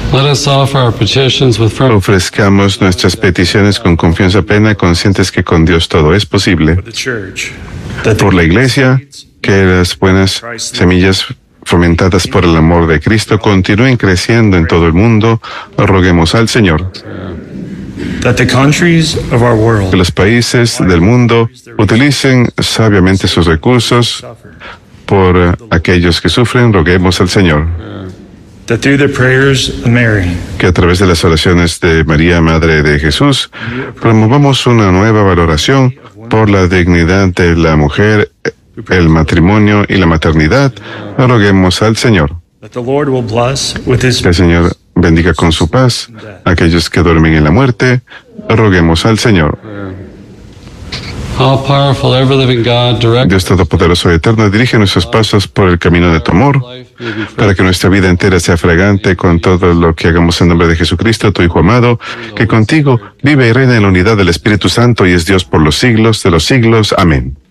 Let us offer our petitions with firm Ofrezcamos nuestras peticiones con confianza plena, conscientes que con Dios todo es posible. for the church, that Por la Iglesia, que las buenas semillas fomentadas por el amor de Cristo continúen creciendo en todo el mundo. Roguemos al Señor. the countries of our world Que los países del mundo utilicen sabiamente sus recursos por aquellos que sufren. Roguemos al Señor. that through the prayers of Mary, Que a través de las oraciones de María, Madre de Jesús, promovamos una nueva valoración por la dignidad de la mujer, el matrimonio y la maternidad. Roguemos al Señor. that the Lord will bless with His Que el Señor bendiga con su paz a aquellos que duermen en la muerte. Roguemos al Señor. all-powerful, ever-living God, direct Dios Todopoderoso y Eterno, dirige nuestros pasos por el camino de tu amor, para que nuestra vida entera sea fragante con todo lo que hagamos en nombre de Jesucristo, tu Hijo amado, que contigo vive y reina en la unidad del Espíritu Santo y es Dios por los siglos de los siglos. Amén.